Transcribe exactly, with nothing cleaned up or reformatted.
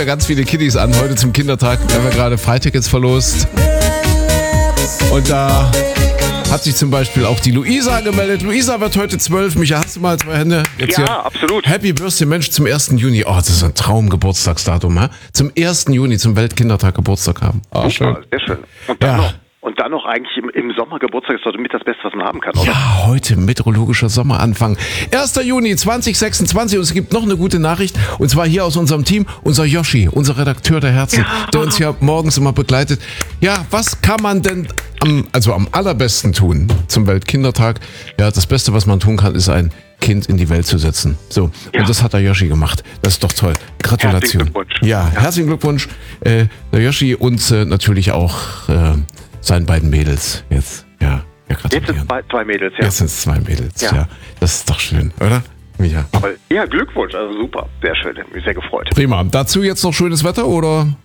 ja ganz viele Kiddies an heute zum Kindertag. Wir haben ja gerade Freitickets verlost. Und da hat sich zum Beispiel auch die Luisa gemeldet. Luisa wird heute zwölf. Micha, hast du mal zwei Hände? Jetzt ja, hier. Absolut. Happy Birthday, Mensch, zum ersten Juni. Oh, das ist ein Traumgeburtstagsdatum, hä? Zum ersten Juni, zum Weltkindertag Geburtstag haben. Oh, schön. Sehr schön. Und dann, Ja. noch, und dann noch eigentlich im, im Sommer Geburtstag ist doch mit das Beste, was man haben kann, oder? Ja, heute meteorologischer Sommeranfang. erster Juni zweitausendsechsundzwanzig und es gibt noch eine gute Nachricht und zwar hier aus unserem Team, unser Yoshi, unser Redakteur der Herzen, Ja. der uns ja morgens immer begleitet. Ja, was kann man denn am, also am allerbesten tun zum Weltkindertag? Ja, das Beste, was man tun kann, ist ein Kind in die Welt zu setzen. So, Ja. und das hat der Yoshi gemacht. Das ist doch toll. Gratulation. Herzlichen Glückwunsch. Ja, Ja. herzlichen Glückwunsch, äh, der Yoshi und äh, natürlich auch äh, seinen beiden Mädels jetzt. Ja, wir Jetzt gratulieren. sind zwei, zwei Mädels, ja. Jetzt sind es zwei Mädels, ja. Ja. Das ist doch schön, oder? Ja. Aber, ja, Glückwunsch, also super. Sehr schön, hat mich sehr gefreut. Prima. Dazu jetzt noch schönes Wetter, oder?